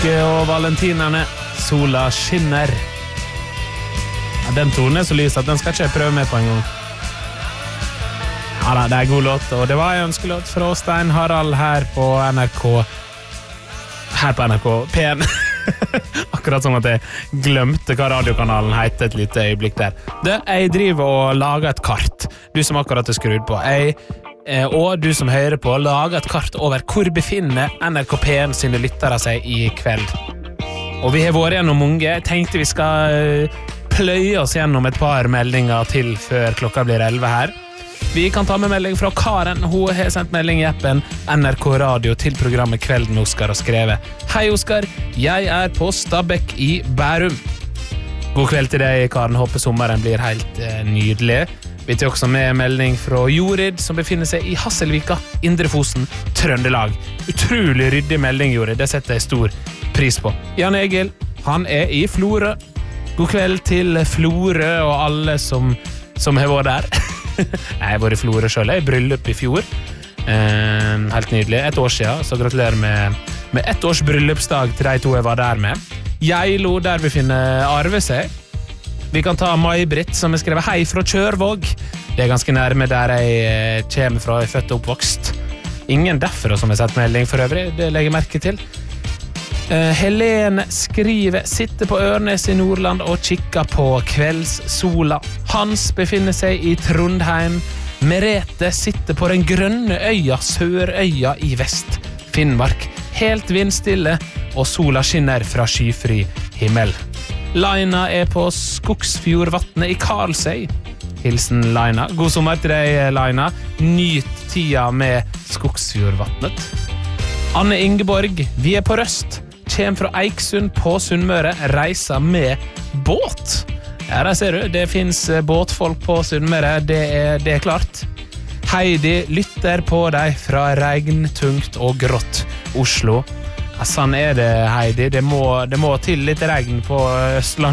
og valentinerne. Sola skinner. Ja, den tonen så lys at den skal ikke jeg prøve med på en gang. Ja da, det god låt, og det var en ønskelåt fra Stein Harald her på NRK. Her på NRK P1. Akkurat som at jeg glemte hva radiokanalen heter et lite øyeblikk der. Jeg driver og lager et kart. Du som akkurat skrudd på. Og du som hører på, lager et kart over hvor befinner NRK P1 sine lyttere seg i kveld. Og vi har vært gjennom mange. Jeg tenkte vi skal pløye oss gjennom et par meldinger til før klokka blir 11 her. Vi kan ta med melding fra Karen. Hun har sendt melding i appen NRK Radio til programmet Kvelden med Oskar og skrevet: Hei Oskar, jeg på Stabekk i Bærum. God kveld til deg, Karen. Håper sommeren blir helt nydelig. Vi tar også med melding fra Jorid, som befinner seg i Hasselvika, Indre Fosen, Trøndelag. Utrolig ryddig melding, Jorid. Det setter jeg stor pris på. Jan Egil, han i Florø. God kveld til Florø og alle som har vært der. Jeg har vært i Florø selv, jeg bryllup i fjor. Helt nydelig, 1 år siden, så gratulerer med 1 års bryllupsdag til de 2 jeg var der med. Geilo, der vi finner Arve seg. Vi kan ta Mai-Britt, som har skrevet hei fra Kjørvåg. Det ganske nærme der jeg kommer fra, jeg født og oppvokst. Ingen derfra som har sett melding for øvrig, det legger jeg merke til. Helene skriver: sitter på Ørnes i Nordland og kikker på kveldssola. Hans befinner seg i Trondheim. Merete sitter på den grønne øya Sørøya i vest Finnmark. Helt vindstille, og sola skinner fra skyfri himmel. Laina på Skogsfjordvatnet i Karlsøy. Hilsen Laina. God sommer til deg, Laina. Nyt tida med Skogsfjordvatnet. Anne Ingeborg, vi på Røst. Kjem fra Eiksund på Sunnmøre. Reiser med båt. Ja, der ser du. Det finnes båtfolk på Sunnmøre. Det klart. Heidi lytter på deg fra regntungt og grått Oslo. Ja, sånn det, Heidi. Det må til litt regn på Østland.